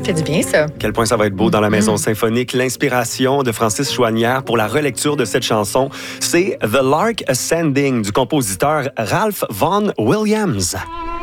fait du bien, ça. Quel point ça va être beau dans la Maison symphonique. L'inspiration de Francis Chouanière pour la relecture de cette chanson, c'est The Lark Ascending du compositeur Ralph Vaughan Williams.